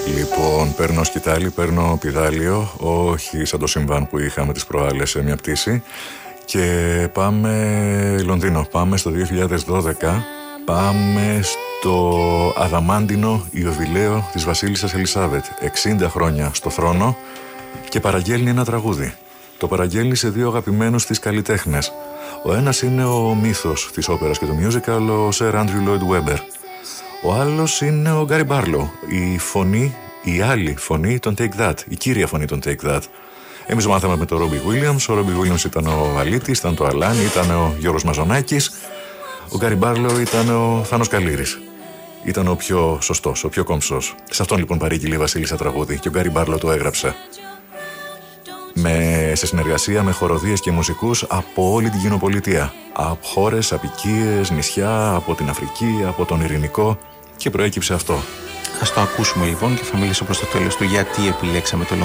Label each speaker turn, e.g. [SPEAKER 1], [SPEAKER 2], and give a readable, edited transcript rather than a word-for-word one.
[SPEAKER 1] Λοιπόν, παίρνω σκητάλι, παίρνω πηδάλιο, όχι σαν το συμβάν που είχαμε τις προάλλες σε μια πτήση. Και πάμε Λονδίνο, πάμε στο 2012, πάμε στο αδαμάντινο ιωβιλέο της βασίλισσας Ελισάβετ, 60 χρόνια στο θρόνο, και παραγγέλνει ένα τραγούδι. Το παραγγέλνει σε δύο αγαπημένους της καλλιτέχνες. Ο ένας είναι ο μύθος της όπερας και του musical, ο Sir Andrew Lloyd Webber. Ο άλλος είναι ο Γκάρι Μπάρλο, η φωνή, η άλλη φωνή των Take That, η κύρια φωνή των Take That. Εμείς μάθαμε με τον Ρόμπι Γουίλιαμς, ο Ρόμπι Γουίλιαμς ήταν ο Αλίτης, ήταν το Αλάνι, ήταν ο Γιώργος Μαζονάκης, ο Γκάρι Μπάρλο ήταν ο Θάνος Καλήρης. Ήταν ο πιο σωστός, ο πιο κομψός. Σε αυτόν λοιπόν παρήγγειλε η Βασίλισσα τραγούδι και ο Γκάρι Μπάρλο το έγραψε. Σε συνεργασία με χοροδίες και μουσικούς από όλη την κοινοπολιτεία. Από χώρες, απικίες, νησιά, από την Αφρική, από τον Ειρηνικό, και προέκυψε αυτό.
[SPEAKER 2] Ας το ακούσουμε λοιπόν και θα μιλήσω προς το τέλος του γιατί επιλέξαμε το